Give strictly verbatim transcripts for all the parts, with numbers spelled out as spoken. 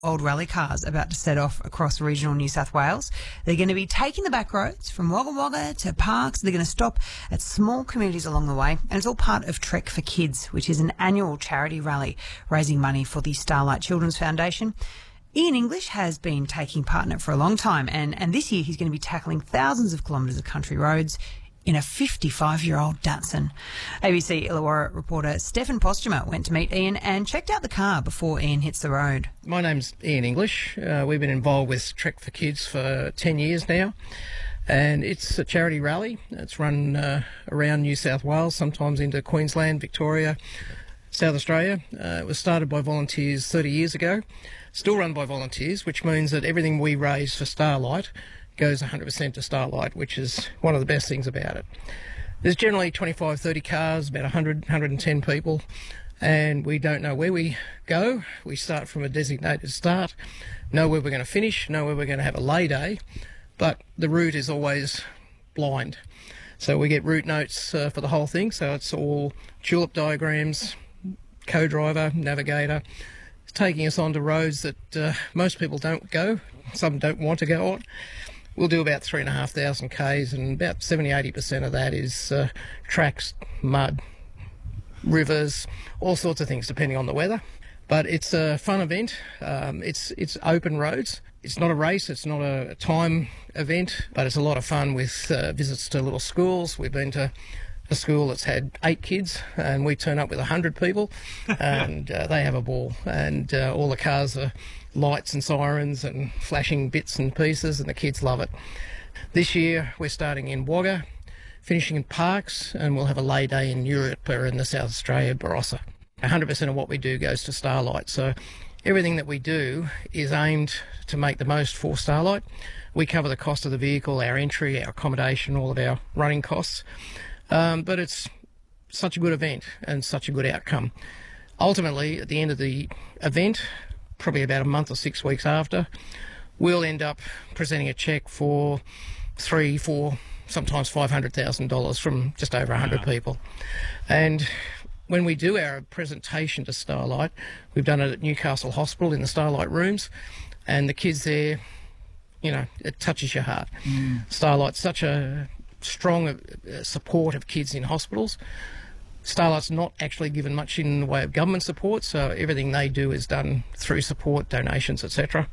old rally cars about to set off across regional New South Wales. They're going to be taking the back roads from Wagga Wagga to parks. They're going to stop at small communities along the way, and it's all part of Trek for Kids, which is an annual charity rally raising money for the Starlight Children's Foundation. Ian English has been taking part in it for a long time, and, and this year he's going to be tackling thousands of kilometres of country roads in a fifty-five-year-old Datsun. A B C Illawarra reporter Stefan Postuma went to meet Ian and checked out the car before Ian hits the road. My name's Ian English. Uh, we've been involved with Trek for Kids for ten years now, and it's a charity rally. It's run uh, around New South Wales, sometimes into Queensland, Victoria, South Australia. Uh, it was started by volunteers thirty years ago, still run by volunteers, which means that everything we raise for Starlight goes one hundred percent to Starlight, which is one of the best things about it. There's generally twenty-five, thirty cars, about one hundred, one hundred ten people, and we don't know where we go. We start from a designated start, know where we're going to finish, know where we're going to have a lay day, but the route is always blind. So we get route notes uh, for the whole thing, so it's all tulip diagrams, co-driver, navigator, taking us onto roads that uh, most people don't go, some don't want to go on. We'll do about three and a half thousand Ks, and about seventy, eighty percent of that is uh, tracks, mud, rivers, all sorts of things depending on the weather. But it's a fun event. Um, it's it's open roads. It's not a race. It's not a time event, but it's a lot of fun with uh, visits to little schools. We've been to a school that's had eight kids, and we turn up with a hundred people, and uh, they have a ball. And uh, all the cars are lights and sirens and flashing bits and pieces, and the kids love it. This year we're starting in Wagga, finishing in Parks, and we'll have a lay day in Europa in the South Australia, Barossa. one hundred percent of what we do goes to Starlight, so everything that we do is aimed to make the most for Starlight. We cover the cost of the vehicle, our entry, our accommodation, all of our running costs. Um, but it's such a good event and such a good outcome. Ultimately, at the end of the event, probably about a month or six weeks after, we'll end up presenting a cheque for three, four, sometimes five hundred thousand dollars from just over one hundred wow. people. And when we do our presentation to Starlight, we've done it at Newcastle Hospital in the Starlight rooms, and the kids there, you know, it touches your heart. Mm. Starlight's such a strong uh, support of kids in hospitals. Starlight's not actually given much in the way of government support, so everything they do is done through support, donations, et cetera.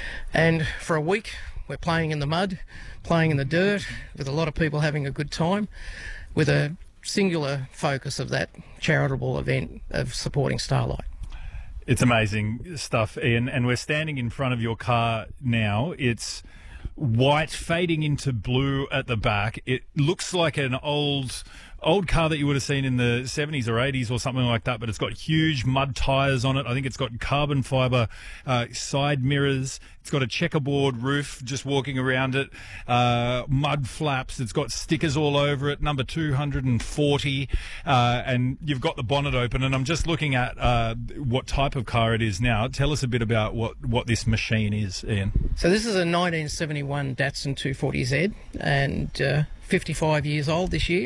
And for a week, we're playing in the mud, playing in the dirt, with a lot of people having a good time, with a singular focus of that charitable event of supporting Starlight. It's amazing stuff, Ian, and we're standing in front of your car now. It's white fading into blue at the back. It looks like an old old car that you would have seen in the seventies or eighties or something like that, but it's got huge mud tyres on it. I think it's got carbon fibre uh, side mirrors. It's got a checkerboard roof just walking around it, uh, mud flaps. It's got stickers all over it, number two hundred forty, uh, and you've got the bonnet open. And I'm just looking at uh, what type of car it is now. Tell us a bit about what, what this machine is, Ian. So this is a nineteen seventy-one Datsun two forty Z, and uh, fifty-five years old this year.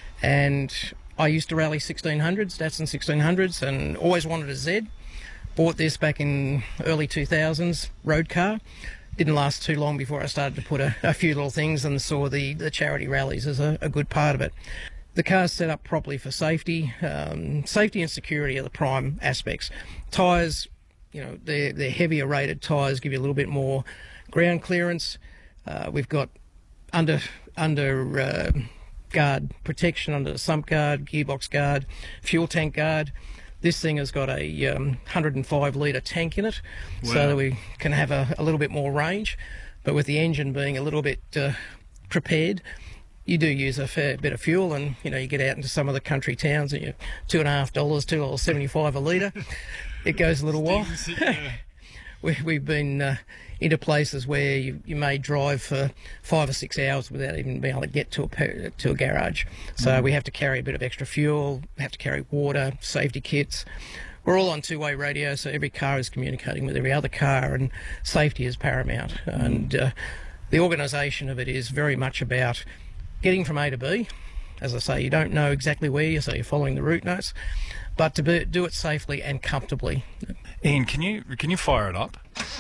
And I used to rally sixteen hundreds, Datsun sixteen hundreds, and always wanted a Z. Bought this back in early two thousands, road car. Didn't last too long before I started to put a, a few little things and saw the, the charity rallies as a, a good part of it. The car's set up properly for safety. Um, safety and security are the prime aspects. Tyres, you know, they're, they're heavier rated tyres, give you a little bit more ground clearance. Uh, we've got under... under uh, guard protection under the sump guard, gearbox guard, fuel tank guard. This thing has got a um, one hundred five litre tank in it, wow. so that we can have a, a little bit more range. But with the engine being a little bit uh, prepared, you do use a fair bit of fuel, and you know you get out into some of the country towns and you're two and a half dollars, two dollars seventy-five a litre. It goes a little while. we, we've been uh, into places where you, you may drive for five or six hours without even being able to get to a to a garage. So mm. we have to carry a bit of extra fuel, we have to carry water, safety kits. We're all on two-way radio, so every car is communicating with every other car, and safety is paramount. Mm. And uh, the organisation of it is very much about getting from A to B, As I say, you don't know exactly where you, so you're following the route notes, but to be, do it safely and comfortably. Ian, can you can you fire it up?